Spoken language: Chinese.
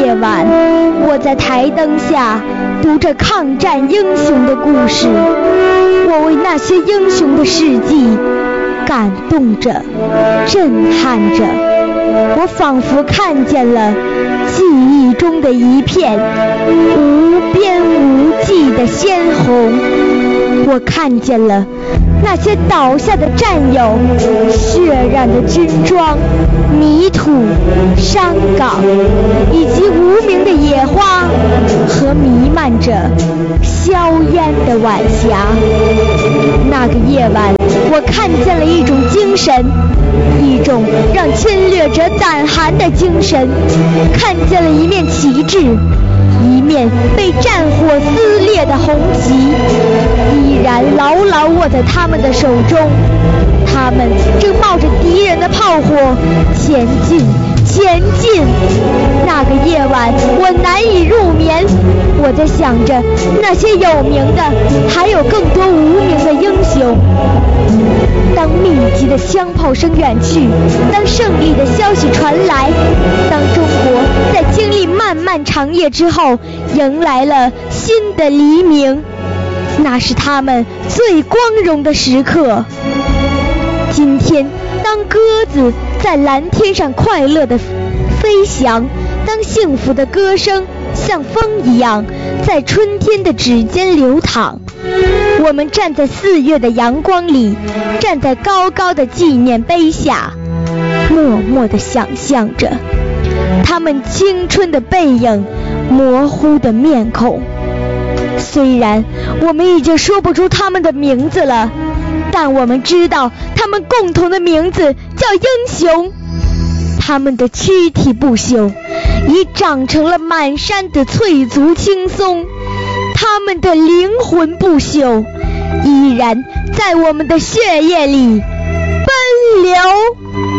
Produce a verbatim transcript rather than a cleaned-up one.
夜晚，我在台灯下读着抗战英雄的故事，我为那些英雄的事迹感动着，震撼着，我仿佛看见了记忆中的一片无边无际的鲜红，我看见了那些倒下的战友，血染的军装、泥土、山岗，以及无名的野花和弥漫着硝烟的晚霞。那个夜晚，我看见了一种精神，一种让侵略者胆寒的精神，看见了一面旗帜，一面被战火撕裂的红旗，依然牢牢握在他们的手中，他们正冒着敌人的炮火前进前进。那个夜晚我难以入眠，我在想着那些有名的，还有更多无名的英雄。当密集的枪炮声远去，当胜利的消息传来，当中国在经历漫漫长夜之后迎来了新的黎明，那是他们最光荣的时刻。今天当鸽子在蓝天上快乐地飞翔，当幸福的歌声像风一样在春天的指尖流淌，我们站在四月的阳光里，站在高高的纪念碑下，默默地想象着他们青春的背影，模糊的面孔。虽然我们已经说不出他们的名字了，但我们知道他们共同的名字叫英雄。他们的躯体不朽，已长成了满山的翠竹青松，他们的灵魂不朽，依然在我们的血液里奔流。